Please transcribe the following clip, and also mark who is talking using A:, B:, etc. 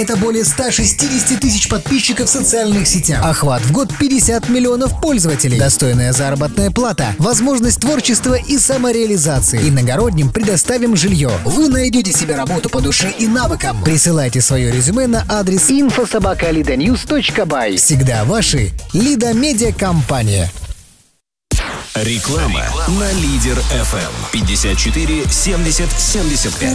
A: Это более 160 тысяч подписчиков в социальных сетях. Охват в год 50 миллионов пользователей. Достойная заработная плата. Возможность творчества и самореализации. Иногородним предоставим жилье. Вы найдете себе работу по душе и навыкам. Присылайте свое резюме на адрес info@lidanews.by. Всегда ваши Лида Медиа Компания.
B: Реклама на Лидер FM 54 70 75.